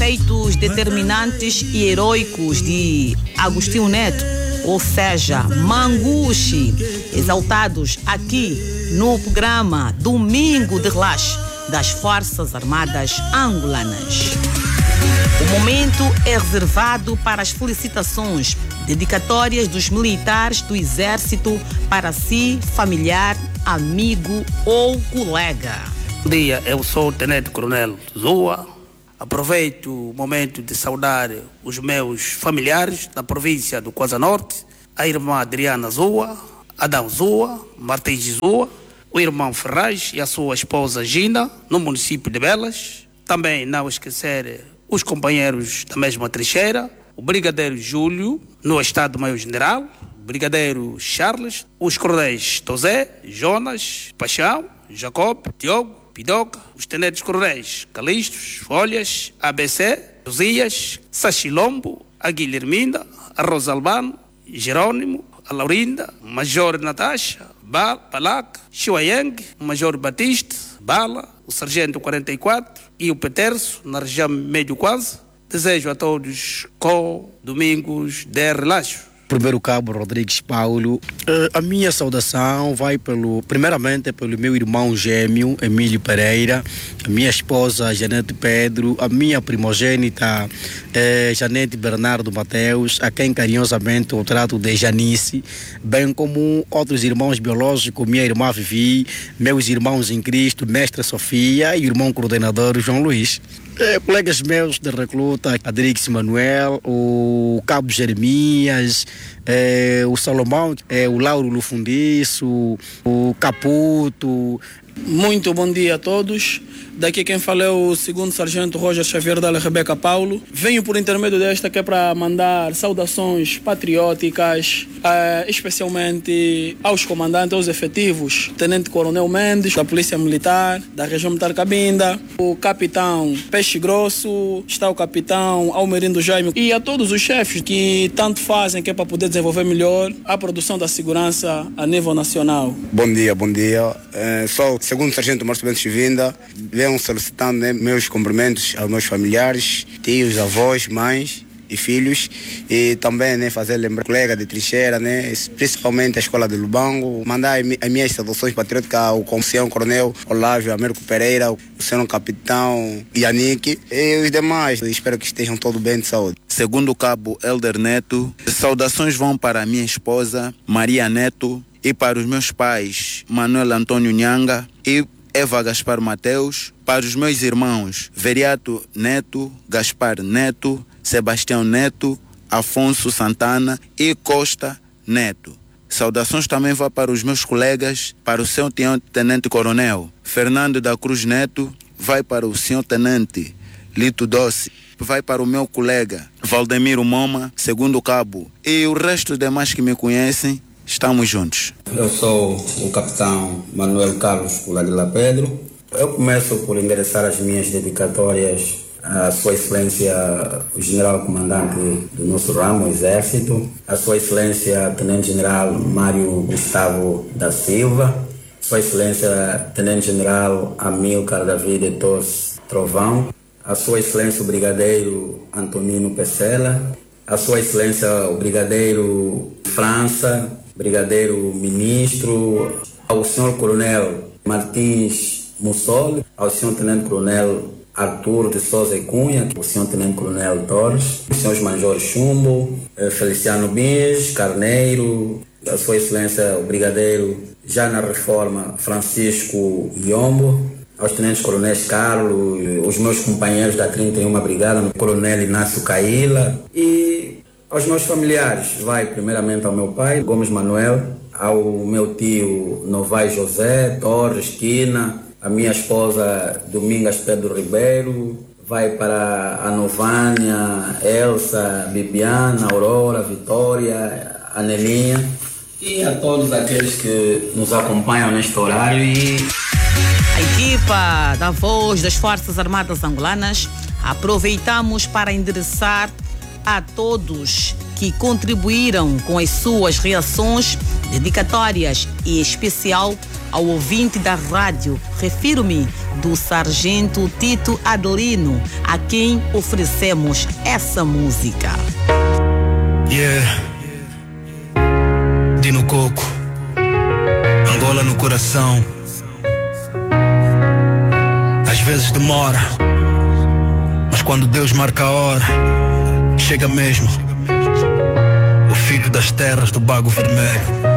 feitos determinantes e heróicos de Agostinho Neto, ou seja, Mangushi, exaltados aqui no programa Domingo de Relaxe das Forças Armadas Angolanas. O momento é reservado para as felicitações, dedicatórias dos militares do Exército para si, familiar, amigo ou colega. Bom dia, eu sou o Tenente Coronel Zua. Aproveito o momento de saudar os meus familiares da província do Kwazza Norte, a irmã Adriana Zua, Adão Zua, Martins Zua, o irmão Ferraz e a sua esposa Gina, no município de Belas. Também não esquecer os companheiros da mesma trincheira, o Brigadeiro Júlio, no Estado-Maior-General, o Brigadeiro Charles, os coronéis Tosé, Jonas, Paixão, Jacob, Diogo, Pidoca, os tenentes coronéis Calistos, Folhas, ABC, Josias, Sachilombo, a Guilherminda, a Rosalbano, Jerônimo, a Laurinda, Major Natasha, Balak, Chuayang, o Major Batiste, Bala, o Sargento 44 e o Peterso, na região Médio Quase. Desejo a todos domingos de relaxo. Primeiro Cabo Rodrigues Paulo, a minha saudação vai primeiramente pelo meu irmão gêmeo Emílio Pereira, a minha esposa Janete Pedro, a minha primogênita Janete Bernardo Mateus, a quem carinhosamente eu trato de Janice, bem como outros irmãos biológicos, minha irmã Vivi, meus irmãos em Cristo, Mestra Sofia e o irmão coordenador João Luís. Colegas meus de recruta, Adrix Manuel, o Cabo Jeremias, o Salomão, o Lauro Lufundiço, o Caputo. Muito bom dia a todos. Daqui quem fala é o segundo sargento Roger Xavier da Rebeca Paulo. Venho por intermédio desta que é para mandar saudações patrióticas, especialmente aos comandantes, aos efetivos. Tenente Coronel Mendes, da Polícia Militar, da Região Militar Cabinda, o Capitão Peixe Grosso, está o Capitão Almerindo Jaime e a todos os chefes que tanto fazem que é para poder desenvolver melhor a produção da segurança a nível nacional. Bom dia, bom dia. Sou o segundo sargento Márcio Bento Chivinda. Venho solicitando meus cumprimentos aos meus familiares, tios, avós, mães e filhos, e também fazer lembrar colega de trincheira, principalmente a escola de Lubango, mandar as minhas saudações patrióticas ao Senhor Coronel Olávio Américo Pereira, o Senhor Capitão Yannick e os demais. Espero que estejam todos bem de saúde. Segundo Cabo Elder Neto, saudações vão para a minha esposa Maria Neto e para os meus pais Manuel Antônio Nhanga e Eva Gaspar Mateus, para os meus irmãos Veriato Neto, Gaspar Neto, Sebastião Neto, Afonso Santana e Costa Neto. Saudações também vão para os meus colegas, para o seu Tenente Coronel Fernando da Cruz Neto, vai para o senhor Tenente Lito Dossi, vai para o meu colega Valdemiro Moma, segundo cabo, e o resto dos demais que me conhecem. Estamos juntos. Eu sou o capitão Manuel Carlos Culadila Pedro. Eu começo por endereçar as minhas dedicatórias à Sua Excelência, o General Comandante do nosso ramo, o Exército, a Sua Excelência Tenente General Mário Gustavo da Silva, Sua Excelência Tenente General Amilcar David Tos Trovão, a Sua Excelência o Brigadeiro Antonino Pecela, a Sua Excelência o Brigadeiro França, Brigadeiro Ministro, ao Sr. Coronel Martins Mussoli, ao Sr. Tenente Coronel Arturo de Souza e Cunha, o Sr. Tenente Coronel Torres, os Srs. Major Chumbo, Feliciano Bins, Carneiro, a Sua Excelência o Brigadeiro já na reforma Francisco Iombo, aos Tenentes Coronéis Carlos, os meus companheiros da 31ª Brigada, o Coronel Inácio Caíla, e aos meus familiares, vai primeiramente ao meu pai, Gomes Manuel, ao meu tio Novaes José, Torres, Quina, a minha esposa Domingas Pedro Ribeiro, vai para a Novânia, Elsa, Bibiana, Aurora, Vitória, a Nelinha e a todos aqueles que nos acompanham neste horário. A equipa da Voz das Forças Armadas Angolanas aproveitamos para endereçar a todos que contribuíram com as suas reações, dedicatórias e em especial ao ouvinte da rádio. Refiro-me do sargento Tito Adelino, a quem oferecemos essa música. Yeah. Dino Coco, Angola no coração. Às vezes demora, mas quando Deus marca a hora, chega mesmo. O filho das terras do Bago Vermelho.